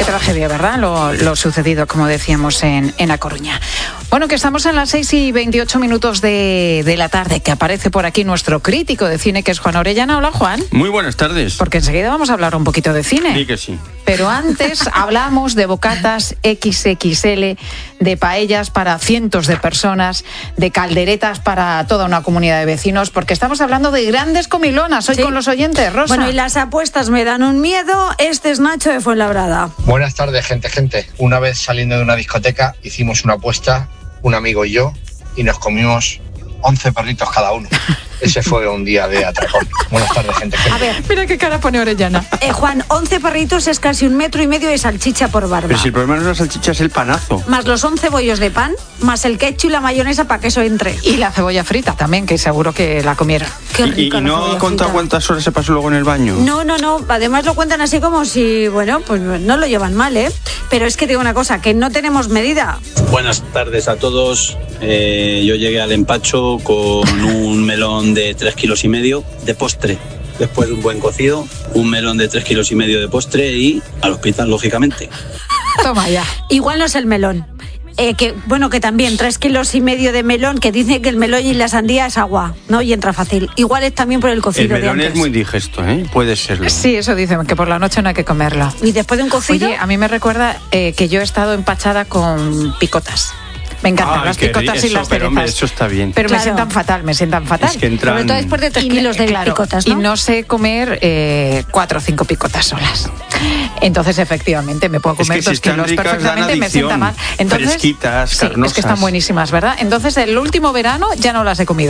tragedia, ¿verdad? Lo sucedido, como decíamos, en A Coruña. Bueno, que estamos en las 6:28 de la tarde, que aparece por aquí nuestro crítico de cine, que es Juan Orellana. Hola, Juan. Muy buenas tardes. Porque enseguida vamos a hablar un poquito de cine. Sí que sí. Pero antes hablamos de bocatas XXL, de paellas para cientos de personas, de calderetas para toda una comunidad de vecinos, porque estamos hablando de grandes comilonas hoy con los oyentes, Rosa. Bueno, y las apuestas me dan un miedo. Este es Nacho de Fuenlabrada. Buenas tardes, gente. Una vez saliendo de una discoteca hicimos una apuesta, un amigo y yo, y nos comimos 11 perritos cada uno. Ese fue un día de atracón. Buenas tardes, gente. A ver, mira qué cara pone Orellana. Juan, 11 perritos es casi 1,5 metros de salchicha por barba. Pero si el problema no es la salchicha, es el panazo. Más los 11 bollos de pan, más el ketchup y la mayonesa para que eso entre. Y la cebolla frita también, que seguro que la comieron. Qué rica ¿Y no ha contado cuántas horas se pasó luego en el baño? No. Además lo cuentan así como si, bueno, pues no lo llevan mal, ¿eh? Pero es que digo una cosa, que no tenemos medida. Buenas tardes a todos. Yo llegué al empacho con un melón de 3,5 kilos de postre. Después de un buen cocido, un melón de 3,5 kilos de postre y al hospital, lógicamente. Toma ya. Igual no es el melón. Que también 3,5 kilos de melón, que dicen que el melón y la sandía es agua, ¿no? Y entra fácil. Igual es también por el cocido de antes. El melón es muy digesto, ¿eh? Puede serlo. Sí, eso dicen, que por la noche no hay que comerlo. ¿Y después de un cocido? Oye, a mí me recuerda que yo he estado empachada con picotas. Me encantan las picotas y las cerezas. Hombre, eso está bien. Pero claro. me sientan fatal. Es que entran... Sobre todo después de 3 kilos de picotas, ¿no? Y no sé comer 4 o 5 picotas solas. Entonces, efectivamente, me puedo comer es que 2 kilos perfectamente, me sienta mal. Entonces, fresquitas, sí, carnosas. es que están buenísimas, ¿verdad? Entonces, el último verano ya no las he comido.